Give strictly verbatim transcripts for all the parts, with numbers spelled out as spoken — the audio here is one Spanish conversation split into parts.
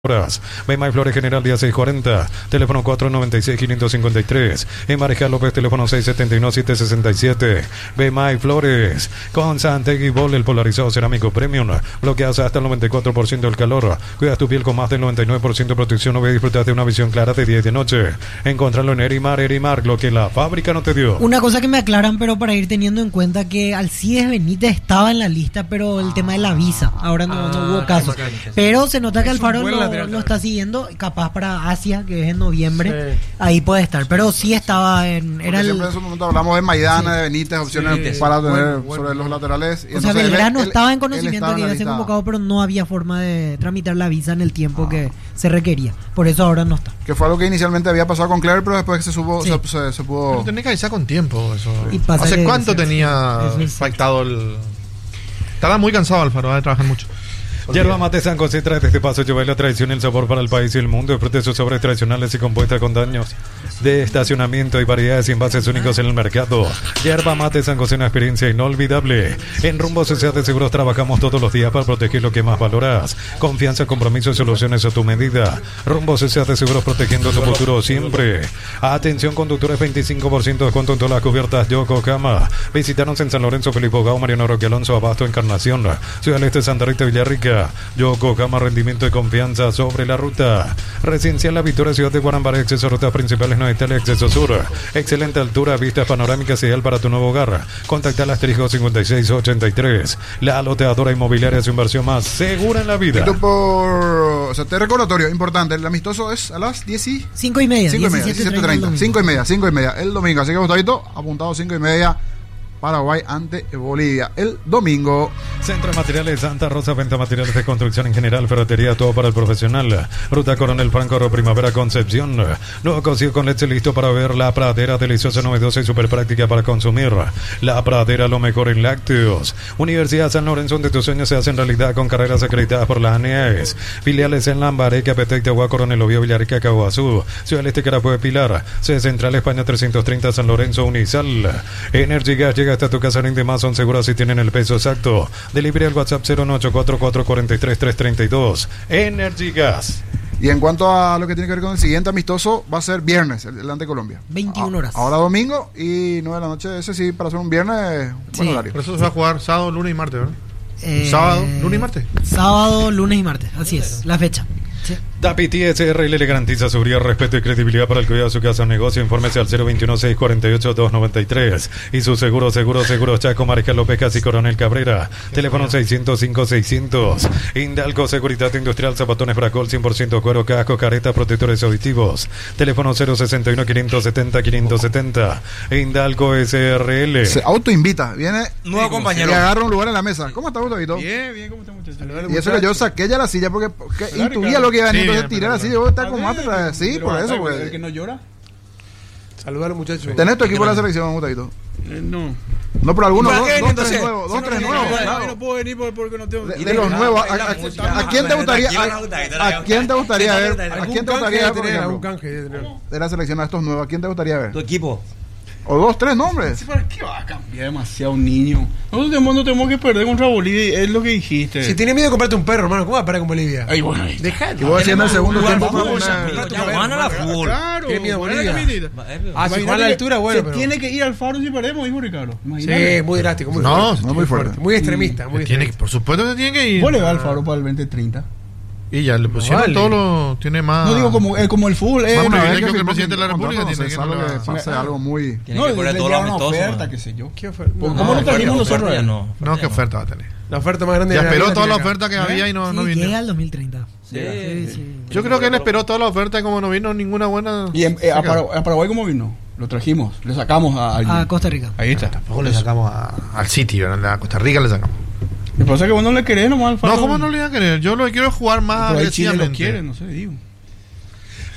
horas. Beimai Flores General día seis cuarenta, teléfono cuatro noventa y seis, quinientos cincuenta y tres. En Marejal López, teléfono seis setenta y uno, setecientos sesenta y siete. Beimai Flores con Santegui Bol, el polarizado cerámico premium. Bloqueas hasta el noventa y cuatro por ciento del calor. Cuidas tu piel con más del noventa y nueve por ciento de protección. No ve, disfrutar de una visión clara de día y de noche. Encontrarlo en Erimar, Erimar, lo que la fábrica no te dio. Una cosa que me aclaran, pero para ir teniendo en cuenta que Alcides Benítez estaba en la lista, pero el tema de la visa, ahora no, Ah, no hubo caso. okay. Pero se nota que Es un Alfaro buen lo, lateral lo está siguiendo, capaz para Asia, que es en noviembre, Sí. ahí puede estar. Pero sí estaba en... Porque Era el, siempre en su momento hablamos de Maidana, Sí. de Benítez, opciones Sí. para Bueno, tener bueno. sobre los laterales. Y o sea, entonces él- Belgrano él- estaba en él conocimiento estaba que en iba la a ser lista. convocado, pero no había forma de tramitar la visa en el tiempo que se requería. Por eso ahora no está. Que fue algo que inicialmente había pasado con Claire, pero después se supo, Sí. se, se, se pudo... Pero tenés que avisar con tiempo eso. Y pasa ¿Hace que- cuánto sí, tenía eso es- pactado el...? Estaba muy cansado Alfaro, de trabajar mucho. Yerba Mate San José trae desde Paso Lleva la tradición y el sabor para el país y el mundo. Disfrute de sus sobres tradicionales y compuestas con daños de estacionamiento y variedades y envases únicos en el mercado. Yerba Mate San José, una experiencia inolvidable. En Rumbo Sociedad de Seguros trabajamos todos los días para proteger lo que más valoras. Confianza, compromiso y soluciones a tu medida. Rumbo Sociedad de Seguros, protegiendo tu futuro siempre. Atención conductores, veinticinco por ciento de descuento en todas las cubiertas Yokohama. Visítanos en San Lorenzo, Felipe Gao, Mariano Roque Alonso, Abasto, Encarnación, Ciudad del Este, Santa Rita, Villarrica. Yokohama, rendimiento y confianza sobre la ruta. Residencial La Victoria, Ciudad de Guarambaré, acceso a rutas principales no Italia, acceso sur. Excelente altura, vistas panorámicas, ideal para tu nuevo hogar. Contacta al asterisco cincuenta y seis ochenta y tres. La loteadora inmobiliaria es su inversión más segura en la vida. Esto por... O sea, te recordatorio, importante, el amistoso es a las diez y... Cinco y media. cinco y media, diecisiete diecisiete treinta treinta, cinco y media, cinco y media, el domingo. Así que Gustavito, apuntado cinco y media, Paraguay ante Bolivia, el domingo. Centro de Materiales Santa Rosa, venta materiales de construcción en general, ferretería, todo para el profesional. Ruta Coronel Franco, Primavera Concepción. Nuevo cocido con leche listo para ver. La Pradera, deliciosa, novedosa y súper práctica para consumir. La Pradera, lo mejor en lácteos. Universidad San Lorenzo, donde tus sueños se hacen realidad con carreras acreditadas por la A N E A E S. Filiales en Lambaré, Capetec, Tehuá, Coronel Oviedo, Villarrica, Caguazú. Ciudad del Este, Carapué, Pilar. Sede Central, España trescientos treinta, San Lorenzo, Unisal. Energy Gas llega hasta tu casa, rinde más, son seguros si tienen el peso exacto. Delivery al WhatsApp cero nueve ocho cuatro cuatro cuatro tres tres tres dos. Energy Gas. Y en cuanto a lo que tiene que ver con el siguiente amistoso, va a ser viernes, el, el ante Colombia. veintiuna horas. Ahora domingo y nueve de la noche, ese sí, para hacer un viernes, buen Sí. horario. Por eso se va a jugar sábado, lunes y martes, ¿verdad? Eh, Sábado, lunes y martes. Sábado, lunes y martes. Así es, la fecha. Sí. Dapiti S R L le garantiza seguridad, respeto y credibilidad para el cuidado de su casa o negocio. Infórmese al cero veintiuno, seis cuarenta y ocho, dos noventa y tres. Y su seguro, seguro, seguro Chaco, Marejal López, Casi Coronel Cabrera. Teléfono seiscientos cinco, seiscientos. Indalco Seguridad Industrial, zapatones Bracol, cien por ciento cuero, casco, careta, protectores auditivos. Teléfono cero sesenta y uno, quinientos setenta, quinientos setenta. Indalco S R L. Se autoinvita, viene Nuevo compañero. y agarra un lugar en la mesa. ¿Cómo está, Gustavito? Bien, bien, ¿cómo está, muchachos? Y eso que yo saqué ya la silla porque, porque Claro, intuía claro. lo que iba a venir, Sí, entonces bien, tiré la pero silla. Yo está A como ver, antes, sí, pero por hasta eso. el- Pues. El que no llora. Saludar a los muchachos. ¿Tenés tu equipo de la selección, Gustavito? Eh, no. No, pero algunos, ¿Para dos, qué dos, venir, tres entonces? nuevos, dos, Si no, tres no, nuevos. no, no, claro. no puedo venir por- porque no tengo. De, de los nuevos, ¿a, a- a quién te gustaría, a, a quién te gustaría ver, a quién te gustaría ver, por ejemplo, de la selección a estos nuevos, a quién te gustaría ver? Tu equipo. O dos, tres nombres. Sí, ¿para qué va a cambiar demasiado un niño? Nosotros tenemos, no tenemos que perder contra Bolivia, es lo que dijiste. Si tienes miedo de comprarte un perro, hermano, ¿cómo vas a perder con Bolivia? Ay, bueno. Deja Y vos haciendo el segundo Jugar tiempo fútbol, con una- una- Ya van a la fútbol. Claro. Tiene miedo buena Bolivia. caminita. Ah, si Imagínate juega a la que altura, bueno, se pero... tiene que ir al faro si perdemos, dijo Ricardo. Imagínate. Sí, muy drástico, muy No, fuerte. no, muy fuerte. Muy extremista, muy Tiene extremista. por supuesto que tiene que ir. Vos le al faro para el veinte treinta. Y ya le pusieron vale. todo lo... Tiene más... No digo como, eh, como el fútbol. Eh, Más Una vez privilegio que el firmó presidente de la contrato, República no tiene sé, que es algo no que la- pase algo muy... Tiene no, que poner le todo lo llevan una amistoso. oferta, ¿no? qué sé yo. ¿Qué oferta? ¿Cómo No, lo oferta, trajimos oferta nosotros? ya eh? no. No, ¿qué ya oferta va a tener? La oferta más grande Ya de la esperó vida toda la tiene acá. oferta que había y no, Sí, no vino. llega al dos mil treinta. Sí. Sí, sí. Yo creo que él esperó toda la oferta y como no vino ninguna buena... ¿Y en- eh, se a, quedó. Paraguay, a Paraguay cómo vino? Lo trajimos, le sacamos a alguien. A Costa Rica. Ahí está. Tampoco le sacamos a- al City, ¿verdad? A Costa Rica le sacamos. Me pasa que vos no le querés nomás al faro. No, ¿cómo no le voy a querer? Yo lo que quiero es jugar más Pero ahí Chile lo agresivamente. quiere, no sé, digo.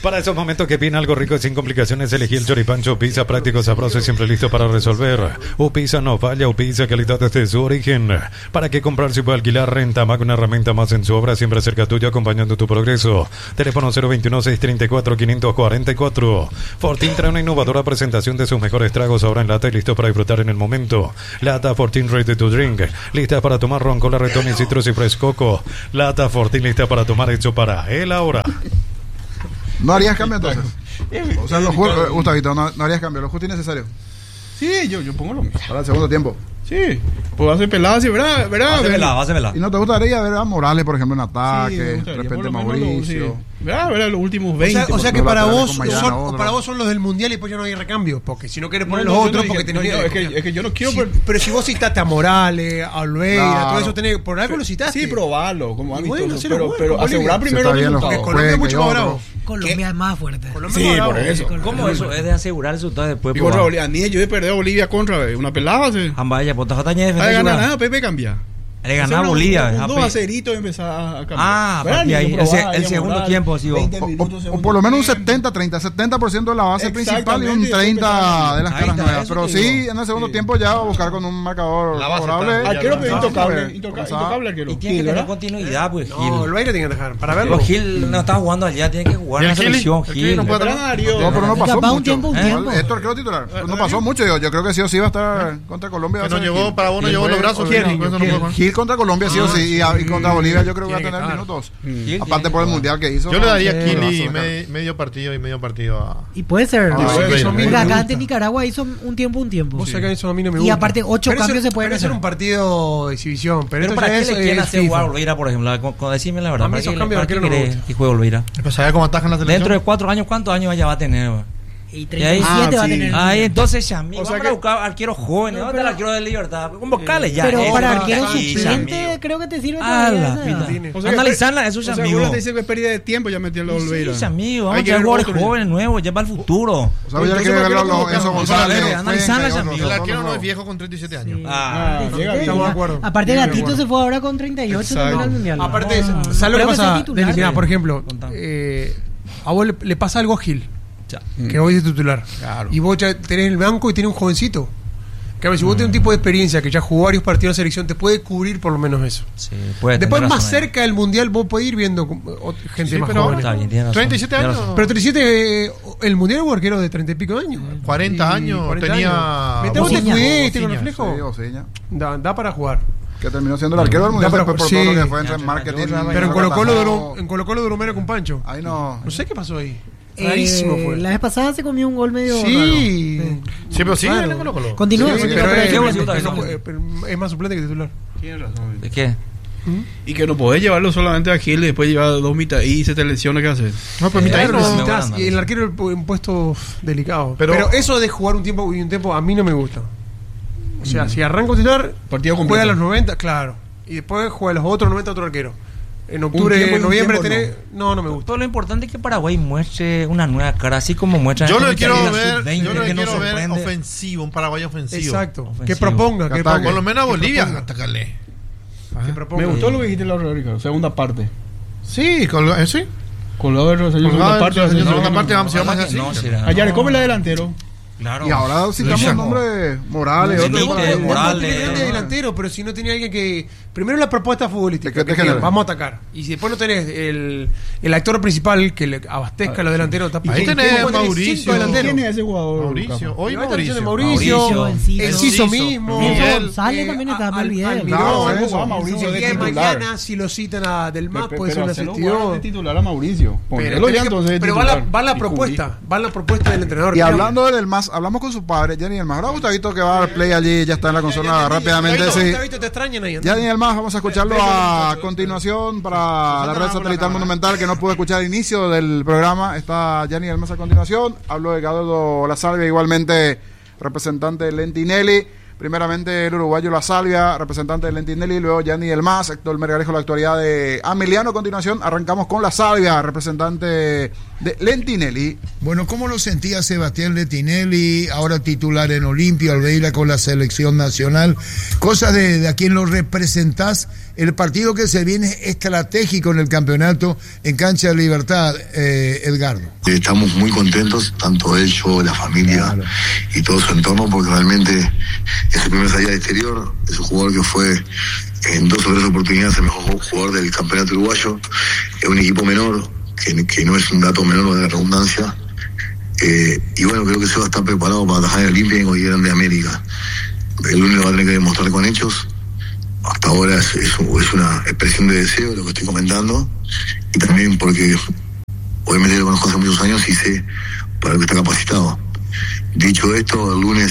Para esos momentos que piden algo rico y sin complicaciones, elegí el Choripancho Pizza, práctico, sabroso y siempre listo para resolver. Upizza no falla, Upizza, calidad desde su origen. ¿Para qué comprar si puede alquilar? Renta Mac, una herramienta más en su obra, siempre cerca tuyo, acompañando tu progreso. Teléfono cero veintiuno, seiscientos treinta y cuatro, quinientos cuarenta y cuatro. Fortín trae una innovadora presentación de sus mejores tragos ahora en lata y listo para disfrutar en el momento. Lata Fortín Ready to Drink, lista para tomar ron, cola, retón y citrus y frescoco. Lata Fortín lista para tomar, hecho para él ahora. ¿No harías cambio entonces? O sea, los jugos, Gustavito, no, no harías cambio, lo justo y necesario. Sí, yo, yo pongo lo mismo. Para el segundo tiempo. Sí, puedo hacer peladas, sí, ¿verdad? ¿verdad? Hacemela, hacemela. ¿Y no te gustaría ver a Morales, por ejemplo, en ataque? Sí, de repente Mauricio. Sí. ¿Verdad? ¿verdad? Los últimos veinte. O sea, o sea que no para vos, Mayana, son, otro. para vos son los del mundial y después ya no hay recambio. Porque si no quieres poner No, los no, otros, yo no porque dije- tenés no, no, es, que, es que yo no quiero. Sí, por- pero si vos citaste a Morales, a Olveira, Claro. todo eso tenés, por algo lo citaste. Sí, probarlo, como Y amistoso, bueno, hacelo pero, bueno, pero con Bolivia. asegurar Se primero está el bien los resultado. juegos. Colombia es Juegue, mucho más otro. bravo. Colombia es más fuerte. Colombia Sí, es más por bravo. eso. ¿Cómo eso? Es de asegurar el resultado después. Y contra Bolivia, ni yo he perdido a Bolivia contra eh, una pelada. Sí. Ambaya, pues taja tañe Hay que ganar defender. nada, Pepe cambia. Le ganaba a Bolivia. Un ape. dos a cerito y empezar a cambiar. Ah, ¿Verdad? papi, Ni ahí, que el se- probar, el ni segundo moral, tiempo, sí, vos. veinte O, minutos, o- o segundo por lo menos un tiempo. setenta treinta, setenta por ciento de la base principal y un Exactamente, treinta después de las Ahí caras está, nuevas. eso Pero te sí, digo. en el segundo Sí. tiempo ya va a buscar con un marcador La base favorable. está- Arquero pero Vamos a intocable. ver, Intoca- vamos a- Intocable arquero. Y tiene que Gil, tener ¿verdad? continuidad, pues. No, Gil. Olveira tiene que dejar. Para verlo. Pero Gil no está jugando allá, tiene que jugar ¿Y en la el Gil? selección. ¿El Gil Gil. no puede Pero Darío- No, pero no pasó Capaz un mucho. tiempo, un ¿Eh? tiempo. Esto arquero titular. Pues no pasó mucho. Yo, yo creo que sí o sí va a estar contra Colombia. Que va a no ser llevó, Gil. para vos no Y llevó los después brazos, Olveira. Gil, por eso no puede jugar. Gil contra Colombia sí o sí. Y, a- y contra Bolivia yo creo que va a Tiene que tener estar. minutos. Gil Aparte tiene por el que mundial que hizo. Yo le daría Sí, a Kili lo va a sacar. me- medio partido y medio partido a. Y puede ser. Ah, ¿no? sí, eso a mí Porque me acá gusta. ante Nicaragua hizo un tiempo, un tiempo. Vos sabés que eso a mí no me Y gusta. aparte, ocho Pero eso- cambios se pueden pero eso hacer. era un partido de exhibición. Pero, Pero esto ¿para ya qué es, le quieren es hacer FIFA. jugar a Olveira, por ejemplo? Con- con- Decime la verdad. A mí ¿Para esos qué, cambios para de qué arquero no me quiere gustan. que juegue Olveira? Pues sabía cómo atajan la selección. Dentro de cuatro años, ¿cuántos años ya va a tener? güey? Y Y treinta ahí- y siete Ah, va a sí. tener. Ahí entonces, Yamil, O sea vamos que- a buscar arqueros jóvenes. ¿Dónde está el arquero de Libertad? Convocarle ya. Pero ese, para porque arquero aquí, suplente, Yamil. creo que te sirve Ah, todavía la esa pila. edad. O sea que- Analizarla, eso es O sea, amigo. vos te dice que es pérdida de tiempo ya metió los Olveira. Sí, amigo. Vamos Hay a que traer ver jugadores otro. jóvenes nuevos, ya para el futuro. O sea, ya Entonces, le quiere ¿por ver qué no los convocan? Enzo Vamos a González. ver, Cuenca y analizarlas, otros. amigo. El Son arquero los no es nuevos. viejo con treinta y siete años. Ah, Ah, llega bien. Estamos de acuerdo. Aparte, Estoy de Gatito acuerdo. se fue ahora con treinta y ocho Exacto. también al mundial. Aparte, No, ¿sabes no lo que creo pasa? sea titular, Deli, mirá, eh. por ejemplo, Contame. eh, a vos le, le pasa algo a Gil, Ya. que hoy es titular. Claro. Y vos ya tenés el banco y tenés un jovencito. Que a ver, si vos tenés un tipo de experiencia que ya jugó varios partidos en la selección, te puede cubrir por lo menos eso. Sí, puede Después, tener más razón ahí. cerca del mundial, vos podés ir viendo como, o- gente Sí, más pero joven. Está bien, tiene razón. treinta y siete Tiene años. razón. Pero treinta y siete, eh, el mundial hubo arquero de treinta y pico de años. cuarenta años, tenía- Mientras vos te Bociña. cuidaste con Bociña, reflejo, Sí, Oseña, da, da para jugar. que terminó siendo el arquero del mundial pero- después por sí. todo lo que fue entre Ya, marketing. ya, ya, Pero en lo que Colo Colo pasó. duró, en Colo Colo duró menos con Pancho. Ahí no. No sé qué pasó ahí. Eh, Rarísimo fue. La vez pasada se comió un gol medio Sí. raro. Sí, pero sí, Claro. en Colo Colo. Continúa. Sí, continúa, pero pero es, ¿qué vos es- decís, es- David? es- pero es más suplente que titular. Tienes razón. ¿De qué? Y que no podés llevarlo solamente a Gil y después llevar dos mitad y se te lesiona, ¿qué haces? No, pero mitad Eh, ahí Claro, no. me necesitas- van a y el mandar. arquero es un puesto uf, delicado. Pero, Pero- eso de jugar un tiempo y un tiempo a mí no me gusta. O sea, si arranco titular, Partido juega completo. a los noventa, claro. Y después juega a los otros noventa otro arquero. En octubre, tiempo y un noviembre tiempo tenés. No. no, me gusta. Todo lo importante es que Paraguay muestre una nueva cara, así como muestra Yo en lo el que quiero Mundial ver, sub veinte, yo lo que que nos quiero ver sorprende. ofensivo, un Paraguay ofensivo. Exacto. Ofensivo. Que proponga, que Que proponga. ataque. Por lo menos a Que Bolivia, proponga. atácale. Que proponga. Me gustó lo que dijiste, Laura Ricardo. Segunda parte. Sí, colga- eh, sí. Colgado de Rosario, Colgado segunda de parte. Rosario, no, segunda no, parte, no, vamos a ir más No, así. no, será. Allá, ¿cómo es la delantero? Claro. Y ahora citamos Luis el nombre de Morales. Luis otro Enrique, por ahí. No, Morales. no tiene grande delantero, pero si no tenía alguien que. Primero la propuesta futbolística, ¿De qué te que genera? vamos a atacar. Y si después no tenés el, el actor principal que le abastezca a los delanteros, está Ahí ¿quién- tenés quién puede tener Mauricio. cinco delanteros? ¿Quién es ese jugador? Mauricio, Capo? hoy Y va a estar diciendo Mauricio. Mauricio, Mauricio, Enciso Enciso mismo, Miguel. González también está, me Al- olvidé. Almirón, Claro, eso, eso. Mauricio el de día de titular. mañana, si lo citan a Del Mas, Pe- puede ser pero un hacelo jugar de asistidor. titular a Mauricio. Pero, Ponelo tenés ya que- entonces de pero va la, titular. va la Y propuesta, va la propuesta del entrenador. Y Creo- hablando del más, hablamos con su padre, Jenny Elmas. Ahora Gustavito que va a dar play allí, ya está en la consola rápidamente. Gustavito, Sí. Gustavito, te extrañan ahí. Ya Daniel Más, vamos a escucharlo a continuación para la red satelital monumental que no pudo escuchar al inicio del programa. Está Gianni Elmas a continuación. Hablo de Eduardo La Salvia, igualmente representante de Lentinelli. Primeramente el uruguayo La Salvia, representante de Lentinelli, luego Gianni Del Mas, Héctor Melgarejo, la actualidad de Ameliano. A continuación arrancamos con La Salvia, representante de Lentinelli. Bueno, ¿cómo lo sentía Sebastián Lentinelli, ahora titular en Olimpia, Albeira con la selección nacional? Cosas de, de a quien lo representás, el partido que se viene estratégico en el campeonato en Cancha de Libertad, eh, Edgardo. Estamos muy contentos, tanto él, yo, la familia, claro, y todo su entorno, porque realmente es el primer salida al exterior, es un jugador que fue en dos o tres oportunidades el mejor jugador del campeonato uruguayo, es un equipo menor, que, que no es un dato menor de la redundancia, eh, y bueno, creo que se va a estar preparado para trabajar en Olimpia y en cualquier grande de América. El lunes lo va a tener que demostrar con hechos. Hasta ahora es, es, es una expresión de deseo lo que estoy comentando, y también porque obviamente lo conozco hace muchos años y sé para lo que está capacitado. Dicho esto, el lunes,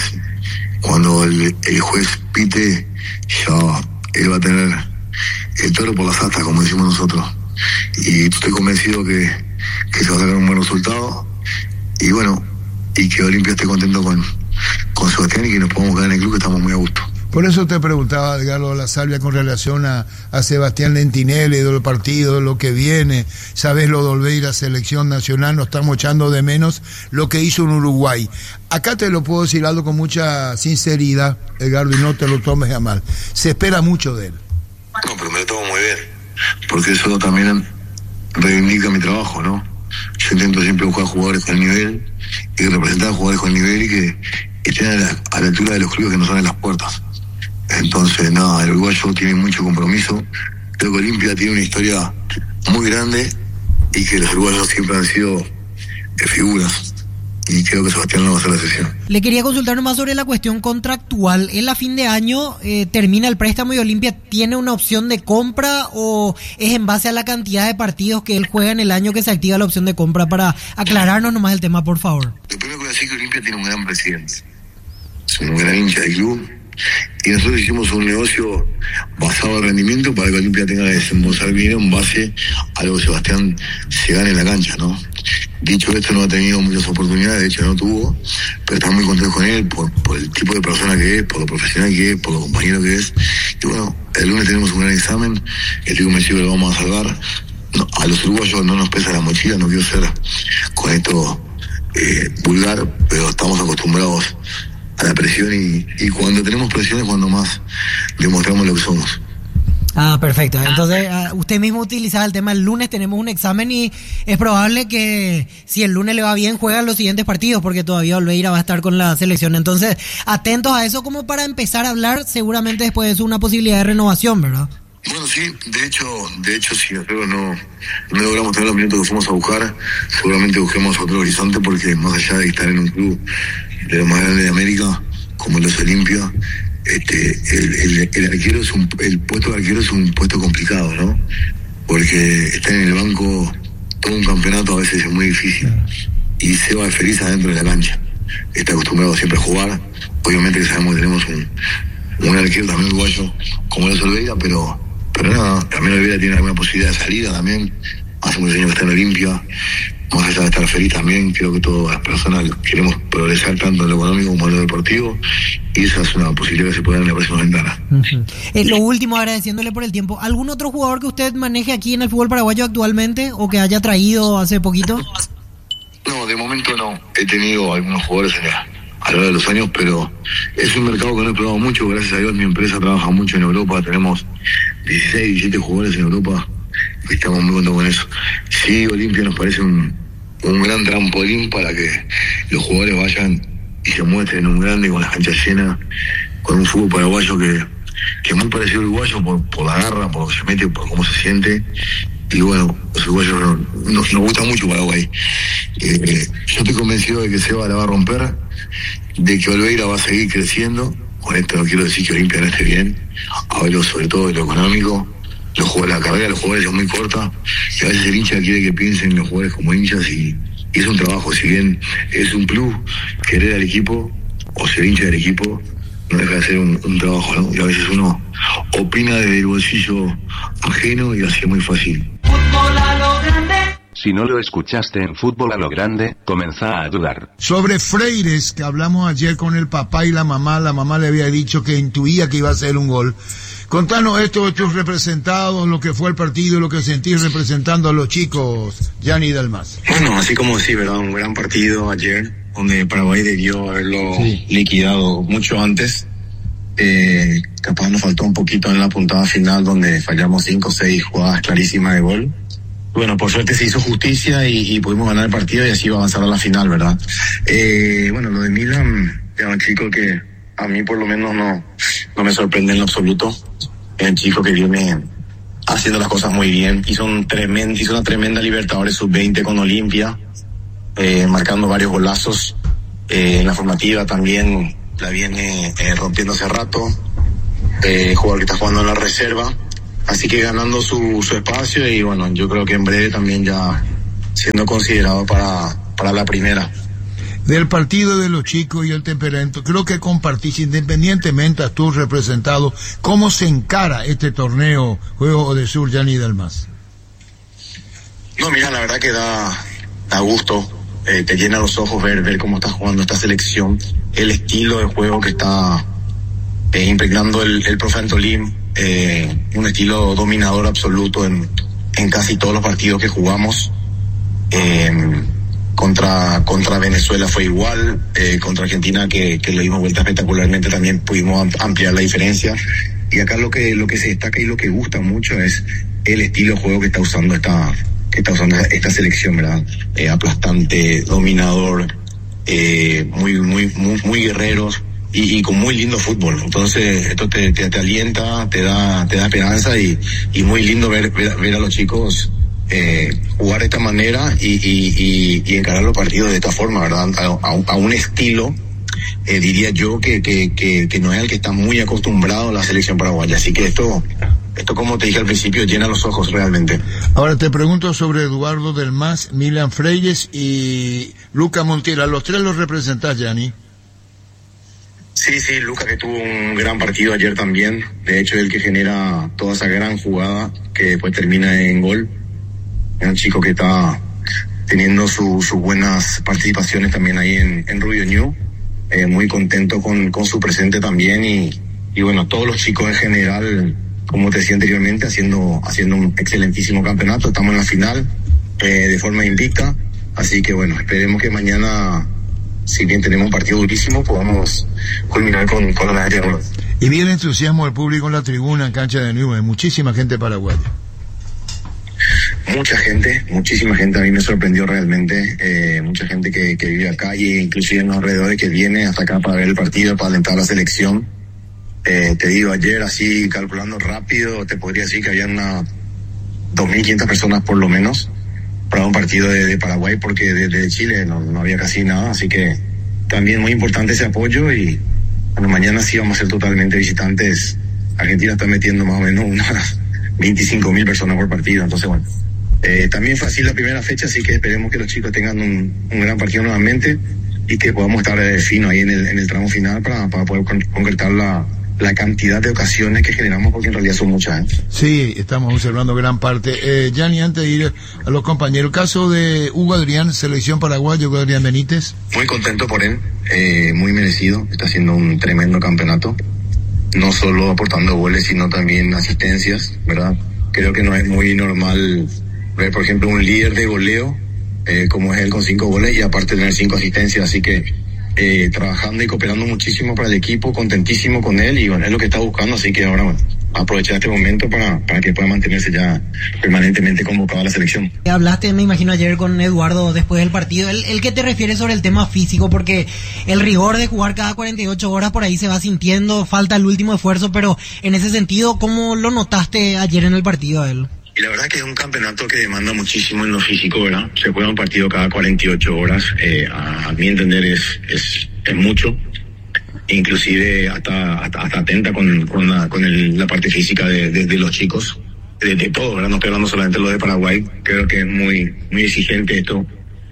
cuando el, el juez pite, ya él va a tener el toro por las astas, como decimos nosotros, y estoy convencido que, que se va a sacar un buen resultado, y bueno, y que Olimpia esté contento con, con Sebastián y que nos podamos quedar en el club, que estamos muy a gusto. Por eso te preguntaba, Edgardo La Salvia, con relación a, a Sebastián Lentinelli, de los partidos, de lo que viene. Sabes lo de Olveira, selección nacional, nos estamos echando de menos lo que hizo en Uruguay. Acá te lo puedo decir algo con mucha sinceridad, Edgardo, y no te lo tomes a mal. Se espera mucho de él. No, pero me lo tomo muy bien, porque eso también reivindica mi trabajo, ¿no? Yo intento siempre buscar jugadores con nivel y representar a jugadores con nivel y que estén a la, a la altura de los clubes que nos abren las puertas. Entonces, nada, el uruguayo tiene mucho compromiso. Creo que Olimpia tiene una historia muy grande y que los uruguayos siempre han sido eh, figuras. Y creo que Sebastián no va a hacer la sesión. Le quería consultar nomás sobre la cuestión contractual. ¿Él a fin de año eh, termina el préstamo y Olimpia tiene una opción de compra o es en base a la cantidad de partidos que él juega en el año que se activa la opción de compra? Para aclararnos nomás el tema, por favor. Lo primero que voy a decir es que Olimpia tiene un gran presidente. Es un gran hincha del club. Y nosotros hicimos un negocio basado en rendimiento para que Olimpia tenga que desembolsar dinero en base a lo que Sebastián se gane en la cancha, ¿no? Dicho esto, no ha tenido muchas oportunidades, de hecho no tuvo, pero estamos muy contentos con él por, por el tipo de persona que es, por lo profesional que es, por lo compañero que es. Y bueno, el lunes tenemos un gran examen, estoy convencido que lo vamos a salvar. No, a los uruguayos no nos pesa la mochila, no quiero ser con esto eh, vulgar, pero estamos acostumbrados a la presión y, y cuando tenemos presión es cuando más demostramos lo que somos. Ah, perfecto. Entonces, uh, usted mismo utilizaba el tema, el lunes tenemos un examen y es probable que si el lunes le va bien juegan los siguientes partidos porque todavía Olveira va a estar con la selección. Entonces, atentos a eso como para empezar a hablar, seguramente después de eso una posibilidad de renovación, ¿verdad? Bueno, sí, de hecho, de hecho si nosotros no, no logramos tener los minutos que fuimos a buscar, seguramente busquemos otro horizonte porque más allá de estar en un club de los más grandes de América, como los Olimpia, este, el, el, el arquero es un, el puesto de arquero es un puesto complicado, ¿no? Porque estar en el banco todo un campeonato a veces es muy difícil y Seba es feliz adentro de la cancha, está acostumbrado siempre a jugar, obviamente que sabemos que tenemos un, un arquero también uruguayo como los Olveira, pero, pero nada, también Olveira tiene alguna posibilidad de salida también, hace muchos años que está en Olimpia. Más allá de estar feliz también, creo que todas las personas queremos progresar tanto en lo económico como en lo deportivo y esa es una posibilidad que se puede dar en la próxima ventana. Uh-huh. Eh, lo último, agradeciéndole por el tiempo, ¿algún otro jugador que usted maneje aquí en el fútbol paraguayo actualmente o que haya traído hace poquito? No, de momento no. He tenido algunos jugadores en la, a lo largo de los años, pero es un mercado que no he probado mucho. Gracias a Dios mi empresa trabaja mucho en Europa, tenemos dieciséis, diecisiete jugadores en Europa y estamos muy contentos con eso. Sí, Olimpia nos parece un un gran trampolín para que los jugadores vayan y se muestren en un grande con las canchas llenas, con un fútbol paraguayo que, que es muy parecido al uruguayo por, por la garra, por lo que se mete, por cómo se siente. Y bueno, los uruguayos nos, nos gusta mucho Paraguay. Eh, yo estoy convencido de que Seba la va a romper, de que Olveira va a seguir creciendo. Con esto no quiero decir que Olimpia no esté bien, hablo sobre todo de lo económico. Los jugadores, la carrera de los jugadores es muy corta y a veces el hincha quiere que piensen los jugadores como hinchas y, y es un trabajo, si bien es un plus querer al equipo o ser hincha del equipo, no deja de ser un, un trabajo, ¿no? Y a veces uno opina desde el bolsillo ajeno y así es muy fácil. Fútbol a lo grande. Si no lo escuchaste en Fútbol a lo Grande, comenzá a dudar. Sobre Freires, que hablamos ayer con el papá y la mamá, la mamá le había dicho que intuía que iba a ser un gol. Contanos esto de tus representados, lo que fue el partido, lo que sentís representando a los chicos, Gianni Delmas. Bueno, así como sí, ¿verdad? Un gran partido ayer, donde Paraguay debió haberlo sí. liquidado mucho antes. Eh, capaz nos faltó un poquito en la puntada final, donde fallamos cinco o seis jugadas clarísimas de gol. Bueno, por suerte se hizo justicia y, y pudimos ganar el partido y así va a avanzar a la final, ¿verdad? Eh, bueno, lo de Milan, es un chico que a mí por lo menos no, no me sorprende en lo absoluto. Es un chico que viene haciendo las cosas muy bien. Hizo, un tremendo, hizo una tremenda Libertadores sub veinte con Olimpia, eh, marcando varios golazos. Eh, en la formativa también la viene eh, rompiendo hace rato. Eh, jugador que está jugando en la reserva. Así que ganando su, su espacio y bueno, yo creo que en breve también ya siendo considerado para, para la primera. Del partido de los chicos y el temperamento, creo que compartís, independientemente a tú representado, ¿cómo se encara este torneo Juego de Sur, Gianni Delmas? No, mira, la verdad que da, da gusto, eh, te llena los ojos ver, ver cómo está jugando esta selección, el estilo de juego que está eh, impregnando el, el profe Antolín. Eh, un estilo dominador absoluto en, en casi todos los partidos que jugamos. Eh, contra contra Venezuela fue igual, eh, contra Argentina que, que le dimos vuelta espectacularmente también pudimos ampliar la diferencia. Y acá lo que lo que se destaca y lo que gusta mucho es el estilo de juego que está usando esta que está usando esta selección, ¿verdad? Eh, aplastante, dominador, eh, muy muy muy muy guerreros. Y, y con muy lindo fútbol. Entonces esto te, te, te alienta, te da te da esperanza y, y muy lindo ver, ver, ver a los chicos eh, jugar de esta manera y, y, y, y encarar los partidos de esta forma, ¿verdad? A, a, a un estilo, eh, diría yo, que, que, que, que no es el que está muy acostumbrado a la selección paraguaya. Así que esto, esto como te dije al principio, llena los ojos realmente. Ahora te pregunto sobre Eduardo Delmas, Milan Freires y Luca Montiel. Los tres los representás, Gianni. Sí, sí, Lucas que tuvo un gran partido ayer también. De hecho, el que genera toda esa gran jugada que después termina en gol. Es un chico que está teniendo su, sus buenas participaciones también ahí en, en Rubio Ñu. Eh, muy contento con, con su presente también. Y, y bueno, todos los chicos en general, como te decía anteriormente, haciendo, haciendo un excelentísimo campeonato. Estamos en la final eh, de forma invicta. Así que bueno, esperemos que mañana, si bien tenemos un partido durísimo, podamos culminar con, con la medalla de oro. Y bien el entusiasmo del público en la tribuna, en cancha de Newell, muchísima gente paraguaya. Mucha gente, muchísima gente, a mí me sorprendió realmente, eh, mucha gente que, que vive acá y inclusive en los alrededores que viene hasta acá para ver el partido, para alentar a la selección. Eh, te digo, ayer así calculando rápido, te podría decir que había unas dos mil quinientas personas por lo menos para un partido de, de Paraguay, porque desde de Chile no, no había casi nada, así que también muy importante ese apoyo. Y bueno, mañana sí vamos a ser totalmente visitantes. Argentina está metiendo más o menos unas veinticinco mil personas por partido, entonces bueno, eh, también fue así la primera fecha, así que esperemos que los chicos tengan un, un gran partido nuevamente y que podamos estar eh, fino ahí en el, en el tramo final para, para poder con, concretar la la cantidad de ocasiones que generamos, porque en realidad son muchas. ¿eh? Sí, estamos observando gran parte. Eh, Gianni, antes de ir a los compañeros, caso de Hugo Adrián, selección paraguaya, Hugo Adrián Benítez. Muy contento por él, eh, muy merecido, está haciendo un tremendo campeonato, no solo aportando goles, sino también asistencias, ¿verdad? Creo que no es muy normal ver, por ejemplo, un líder de goleo, eh, como es él, con cinco goles y aparte tener cinco asistencias, así que Eh, trabajando y cooperando muchísimo para el equipo, contentísimo con él y bueno, es lo que está buscando, así que ahora bueno, aprovechar este momento para, para que pueda mantenerse ya permanentemente convocado a la selección. Hablaste, me imagino, ayer con Eduardo después del partido, el, el que te refiere sobre el tema físico, porque el rigor de jugar cada cuarenta y ocho horas por ahí se va sintiendo, falta el último esfuerzo, pero en ese sentido, ¿cómo lo notaste ayer en el partido a él? Y la verdad que es un campeonato que demanda muchísimo en lo físico, ¿verdad? Se juega un partido cada cuarenta y ocho horas, eh, a, a mi entender es, es, es mucho, inclusive hasta, hasta, hasta atenta con, con, la, con el, la parte física de, de, de los chicos, de, de todo, ¿verdad? No estoy hablando solamente de lo de Paraguay, creo que es muy, muy exigente esto.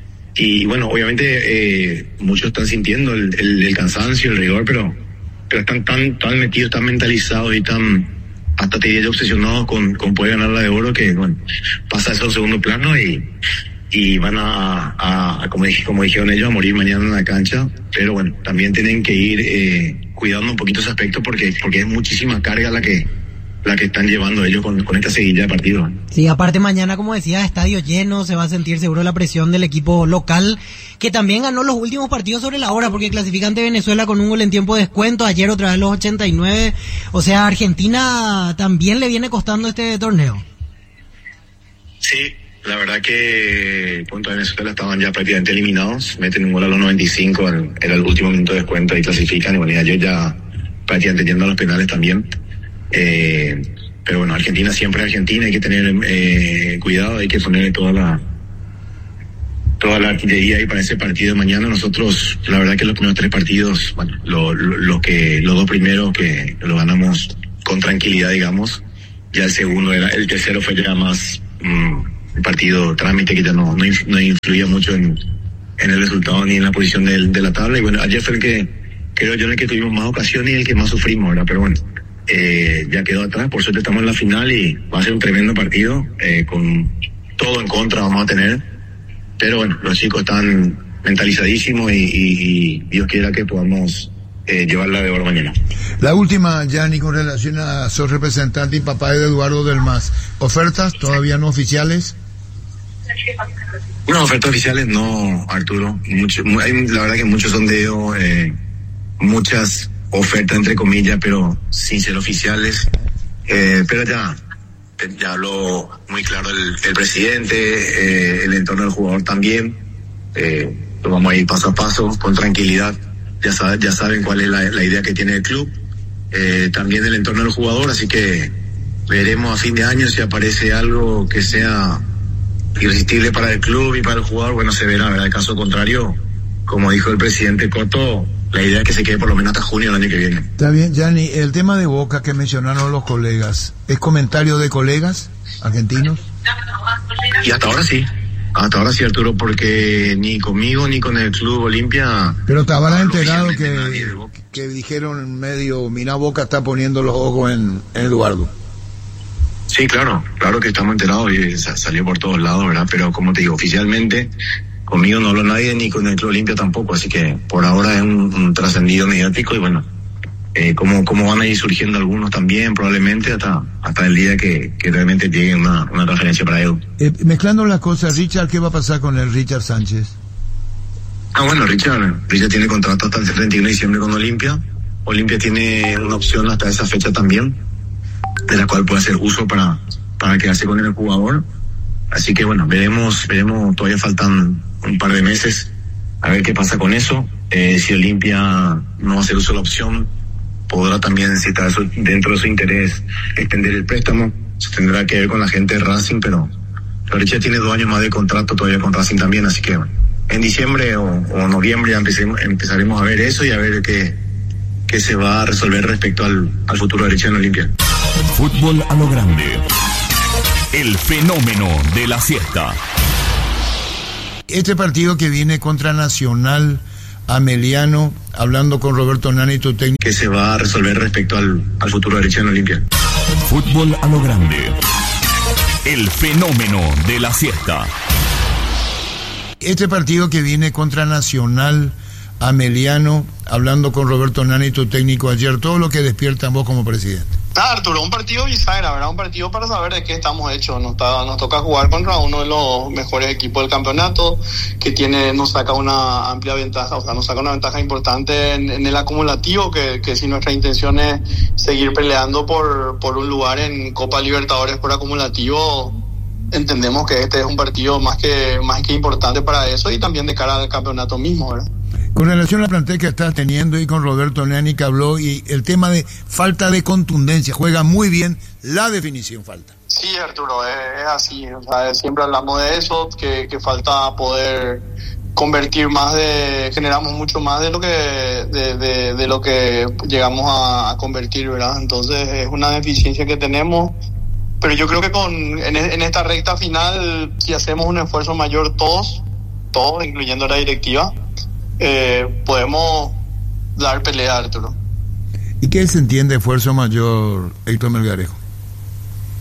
Y bueno, obviamente eh, muchos están sintiendo el, el, el cansancio, el rigor, pero, pero están tan, tan metidos, tan mentalizados y tan, hasta te diría yo, obsesionados con, con poder ganar la de oro, que bueno, pasa eso a segundo plano y, y van a, a, a como, dije, como dijeron ellos, a morir mañana en la cancha, pero bueno, también tienen que ir eh, cuidando un poquito ese aspecto porque, porque es muchísima carga la que, la que están llevando ellos con, con esta seguidilla de partidos. Sí, aparte mañana, como decía, estadio lleno, se va a sentir seguro la presión del equipo local, que también ganó los últimos partidos sobre la hora, porque clasifica ante Venezuela con un gol en tiempo de descuento, ayer otra vez los ochenta y nueve, o sea, Argentina también le viene costando este torneo. Sí, la verdad que contra Venezuela estaban ya prácticamente eliminados, meten un gol a los noventa y cinco, en, era el último minuto de descuento y clasifican, y bueno, ya yo ya prácticamente yendo a los penales también. Eh, pero bueno, Argentina siempre es Argentina, hay que tener eh, cuidado, hay que ponerle toda la toda la artillería ahí para ese partido de mañana. Nosotros, la verdad que los primeros tres partidos, bueno, lo, lo, lo que, los dos primeros que lo ganamos con tranquilidad, digamos, ya el segundo era, el tercero fue ya más um, un partido trámite que ya no, no, influ, no influía mucho en, en el resultado ni en la posición de, de la tabla, y bueno, ayer fue el que, creo yo, en el que tuvimos más ocasiones y el que más sufrimos, ¿verdad? Pero bueno, Eh, ya quedó atrás, por suerte estamos en la final y va a ser un tremendo partido, eh, con todo en contra vamos a tener, pero bueno, los chicos están mentalizadísimos y, y, y Dios quiera que podamos eh, llevarla de oro mañana. La última, Gianni, con relación a sos representante y papá de Eduardo del Mas, ¿ofertas todavía no oficiales? No, ofertas oficiales no, Arturo, mucho, hay, la verdad que muchos sondeos, eh, muchas oferta entre comillas, pero sin ser oficiales, eh, pero ya ya habló muy claro el, el presidente, eh, el entorno del jugador también, eh, lo vamos a ir paso a paso con tranquilidad, ya saben, ya saben cuál es la, la idea que tiene el club, eh, también el entorno del jugador, así que veremos a fin de año si aparece algo que sea irresistible para el club y para el jugador, bueno, se verá, ¿verdad? El caso contrario, como dijo el presidente Coto, la idea es que se quede por lo menos hasta junio del año que viene. Está bien, Gianni, el tema de Boca que mencionaron los colegas, ¿es comentario de colegas argentinos? Y hasta ahora sí, hasta ahora sí, Arturo, porque ni conmigo ni con el Club Olimpia... Pero te habrás enterado que, que dijeron en medio, mira, Boca está poniendo los ojos en, en Eduardo. Sí, claro, claro que estamos enterados y salió por todos lados, ¿verdad? Pero como te digo, oficialmente... Conmigo no habló nadie, ni con el Club Olimpia tampoco, así que por ahora es un, un trascendido mediático y bueno, eh, como, como van a ir surgiendo algunos también, probablemente hasta hasta el día que, que realmente llegue una, una transferencia para Edu. Eh, mezclando las cosas, Richard, ¿qué va a pasar con el Richard Sánchez? Ah, bueno, Richard, Richard tiene contrato hasta el treinta y uno de diciembre con Olimpia. Olimpia tiene una opción hasta esa fecha también, de la cual puede hacer uso para, para quedarse con el jugador. Así que bueno, veremos, veremos, todavía faltan un par de meses a ver qué pasa con eso. Eh, si Olimpia no hace uso de la opción, podrá también, si está dentro de su interés, extender el préstamo. Se tendrá que ver con la gente de Racing, pero Richard tiene dos años más de contrato todavía con Racing también, así que en diciembre o, o noviembre ya empecemos, empezaremos a ver eso y a ver qué, qué se va a resolver respecto al, al futuro de Richard en Olimpia. Fútbol a lo grande. El fenómeno de la siesta. Este partido que viene contra Nacional, Ameliano, hablando con Roberto Nani, tu técnico. ¿Qué se va a resolver respecto al, al futuro de Richard en Olimpia? Fútbol a lo grande. El fenómeno de la siesta. Este partido que viene contra Nacional, Ameliano, hablando con Roberto Nani, tu técnico ayer, todo lo que despierta en vos como presidente. Ah, Arturo, un partido bisagra, ¿verdad? Un partido para saber de qué estamos hechos. Nos, está, nos toca jugar contra uno de los mejores equipos del campeonato, que tiene, nos saca una amplia ventaja, o sea, nos saca una ventaja importante en, en el acumulativo, que, que si nuestra intención es seguir peleando por, por un lugar en Copa Libertadores por acumulativo, entendemos que este es un partido más que, más que importante para eso y también de cara al campeonato mismo, ¿verdad? Con relación a la plantel que estás teniendo y con Roberto Nani que habló y el tema de falta de contundencia, juega muy bien, la definición falta. Sí, Arturo, es, es así, o sea, siempre hablamos de eso, que, que falta poder convertir más de, generamos mucho más de lo que de, de, de lo que llegamos a, a convertir, ¿verdad? Entonces es una deficiencia que tenemos, pero yo creo que con en, en esta recta final, si hacemos un esfuerzo mayor todos, todos, incluyendo la directiva, Eh, podemos dar pelea, Arturo. ¿Y qué se entiende esfuerzo mayor, Héctor Melgarejo?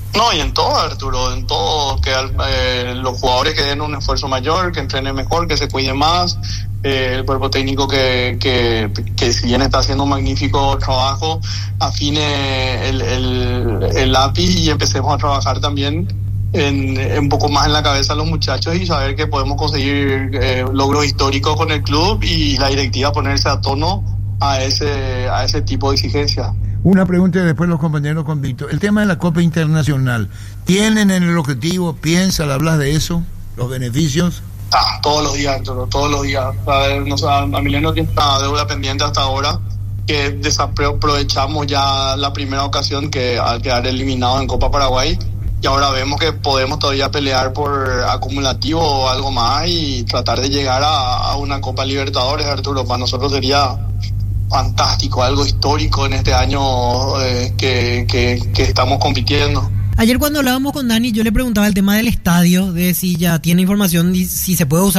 No, y en todo, Arturo, en todo, que eh, los jugadores que den un esfuerzo mayor, que entrenen mejor, que se cuiden más, eh, el cuerpo técnico que, que, que si bien está haciendo un magnífico trabajo, afine el, el, el lápiz y empecemos a trabajar también en, en un poco más en la cabeza a los muchachos y saber que podemos conseguir eh, logros históricos con el club y la directiva ponerse a tono a ese, a ese tipo de exigencia. Una pregunta y después los compañeros con Víctor. El tema de la Copa Internacional, ¿tienen en el objetivo, piensa, hablas de eso, los beneficios? Ah, todos los días, Arturo, todos los días. A, ver, no, a, a Emiliano tiene una deuda pendiente hasta ahora, que desaprovechamos ya la primera ocasión que al quedar eliminados en Copa Paraguay, y ahora vemos que podemos todavía pelear por acumulativo o algo más y tratar de llegar a, a una Copa Libertadores, Arturo. Para nosotros sería fantástico, algo histórico en este año eh, que, que, que estamos compitiendo. Ayer cuando hablábamos con Dani, yo le preguntaba el tema del estadio, de si ya tiene información y si se puede usar